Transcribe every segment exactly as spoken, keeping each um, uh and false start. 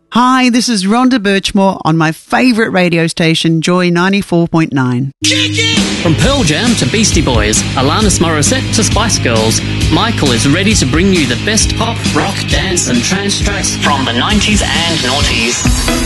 Hi, this is Rhonda Birchmore on my favourite radio station, Joy ninety-four point nine. From Pearl Jam to Beastie Boys, Alanis Morissette to Spice Girls, Michael is ready to bring you the best pop, rock, dance and trance tracks from the nineties and noughties.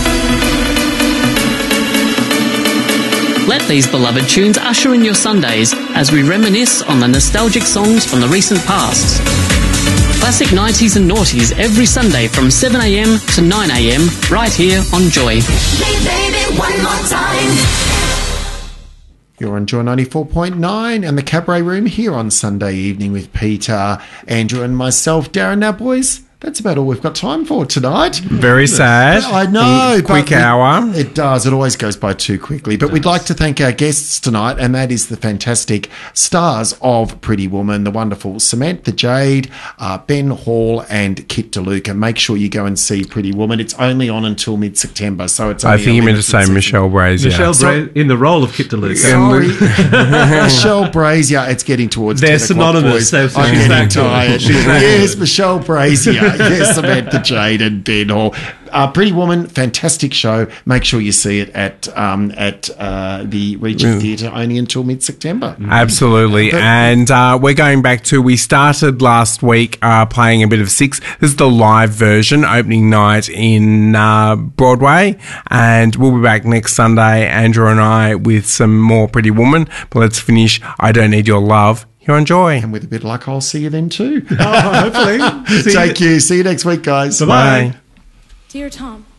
Let these beloved tunes usher in your Sundays as we reminisce on the nostalgic songs from the recent past. Classic nineties and noughties every Sunday from seven a m to nine a m right here on Joy. Hey baby, one more time. You're on Joy ninety-four point nine and the Cabaret Room here on Sunday evening with Peter, Andrew and myself. Darren, now boys, that's about all we've got time for tonight. Very sad. I know. Quick we, hour. It does. It always goes by too quickly. But we'd like to thank our guests tonight, and that is the fantastic stars of Pretty Woman, the wonderful Samantha Jade, uh, Ben Hall, and Kit DeLuca. Make sure you go and see Pretty Woman. It's only on until mid-September, so it's. I Only think you meant to say Michelle Brazier. Michelle Brazier in the role of Kit DeLuca. Sorry, Michelle Brazier. It's getting towards. They're ten o'clock, synonymous. boys. So I'm she's getting that good. tired. She's that Yes, good. Michelle Brazier. Yes, Samantha Jade and Ben Hall. Uh, Pretty Woman, fantastic show. Make sure you see it at um, at uh, the Regent Theatre only until mid-September. Absolutely. But- and uh, we're going back to, we started last week uh, playing a bit of Six. This is the live version, opening night in uh, Broadway. And we'll be back next Sunday, Andrew and I, with some more Pretty Woman. But let's finish I Don't Need Your Love. Here on Joy. And with a bit of luck, I'll see you then too. Oh, hopefully. See Take you. care. See you next week, guys. Bye-bye. Bye. Dear Tom,